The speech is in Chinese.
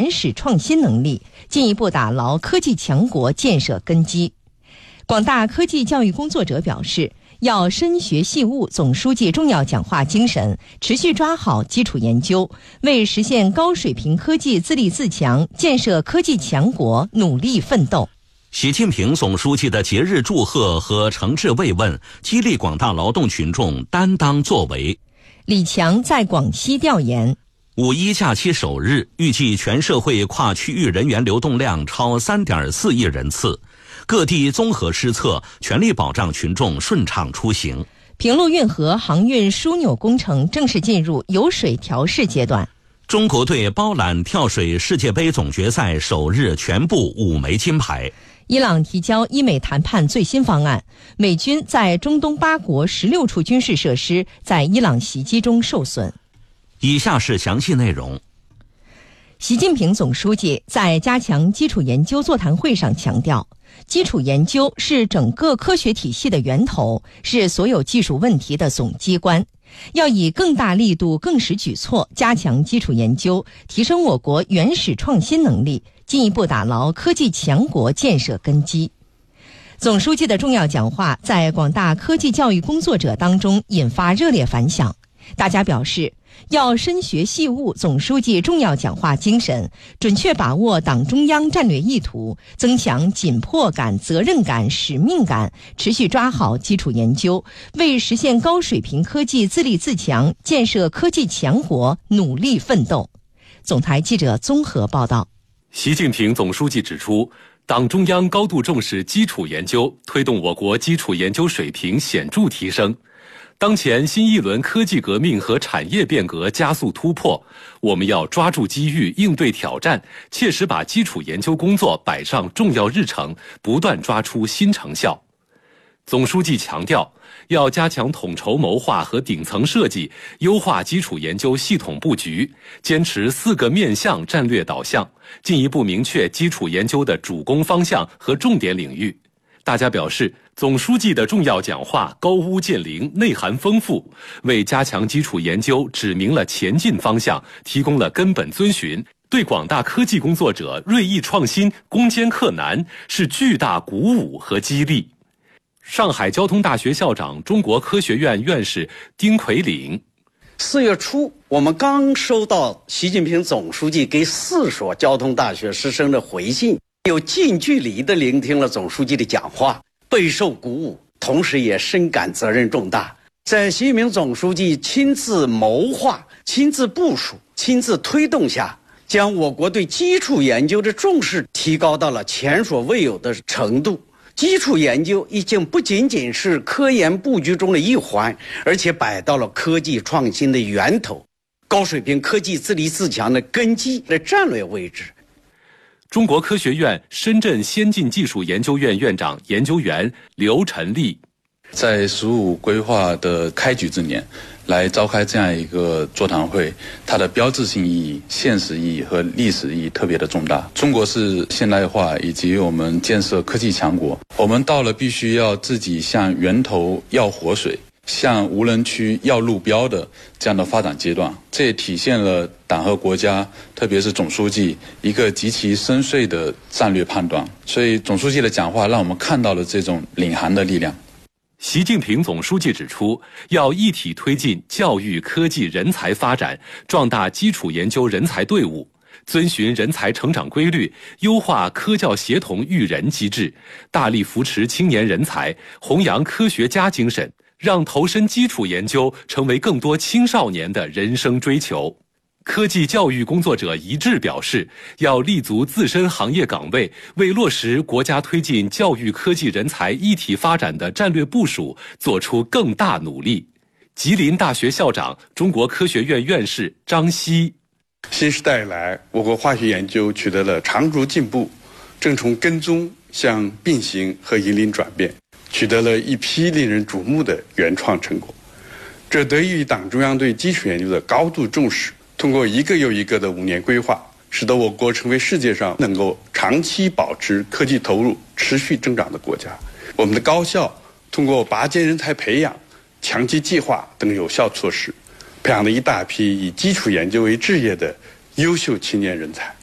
原始创新能力，进一步打牢科技强国建设根基。广大科技教育工作者表示，要深学细悟总书记重要讲话精神，持续抓好基础研究，为实现高水平科技自立自强、建设科技强国努力奋斗。 习近平总书记的节日祝贺和诚挚慰问，激励广大劳动群众担当作为。 李强在广西调研。 五一假期首日，预计全社会跨区域人员流动量超 3.4 亿人次，各地综合施策，全力保障群众顺畅出行。 平陆运河航运枢纽工程正式进入油水调试阶段。 中国队包揽跳水世界杯总决赛首日全部5枚金牌。 伊朗提交伊美谈判最新方案，美军在中东8国16处军事设施在伊朗袭击中受损。 以下是详细内容。 习近平总书记在加强基础研究座谈会上强调，基础研究是整个科学体系的源头，是所有技术问题的总机关。要以更大力度、更实举措加强基础研究，提升我国原始创新能力，进一步打牢科技强国建设根基。总书记的重要讲话在广大科技教育工作者当中引发热烈反响。大家表示，要深学细悟总书记重要讲话精神，准确把握党中央战略意图，增强紧迫感、责任感、使命感，持续抓好基础研究，为实现高水平科技自立自强、建设科技强国努力奋斗。总台记者综合报道。 习近平总书记指出，党中央高度重视基础研究，推动我国基础研究水平显著提升。当前新一轮科技革命和产业变革加速突破，我们要抓住机遇，应对挑战，切实把基础研究工作摆上重要日程，不断抓出新成效。总书记强调，要加强统筹谋划和顶层设计，优化基础研究系统布局，坚持4个面向战略导向，进一步明确基础研究的主攻方向和重点领域。大家表示，总书记的重要讲话高屋建瓴，内涵丰富，为加强基础研究指明了前进方向，提供了根本遵循，对广大科技工作者锐意创新、攻坚克难是巨大鼓舞和激励。上海交通大学校长、中国科学院院士丁奎岭 ，4月初，我们刚收到习近平总书记给4所交通大学师生的回信，有近距离地聆听了总书记的讲话，备受鼓舞，同时也深感责任重大。在习近平总书记亲自谋划、亲自部署、亲自推动下，将我国对基础研究的重视提高到了前所未有的程度。基础研究已经不仅仅是科研布局中的一环，而且摆到了科技创新的源头，高水平科技自立自强的根基的战略位置。 中国科学院深圳先进技术研究院院长研究员刘晨立， 在“15”规划的开局之年来召开这样一个座谈会，它的标志性意义、现实意义和历史意义特别的重大。中国是现代化以及我们建设科技强国，我们到了必须要自己向源头要活水，向无人区要路标的这样的发展阶段。这也体现了党和国家，特别是总书记一个极其深邃的战略判断。所以总书记的讲话让我们看到了这种领航的力量。 习近平总书记指出，要一体推进教育、科技、人才发展，壮大基础研究人才队伍，遵循人才成长规律，优化科教协同育人机制，大力扶持青年人才，弘扬科学家精神，让投身基础研究成为更多青少年的人生追求。科技教育工作者一致表示，要立足自身行业岗位，为落实国家推进教育科技人才一体发展的战略部署做出更大努力。吉林大学校长、中国科学院院士张希， 新时代以来，我国化学研究取得了长足进步，正从跟踪向并行和引领转变，取得了一批令人瞩目的原创成果。这得益于党中央对基础研究的高度重视，通过一个又一个的5年规划，使得我国成为世界上能够长期保持科技投入持续增长的国家。我们的高校通过拔尖人才培养、强基计划等有效措施，培养了一大批以基础研究为志业的优秀青年人才。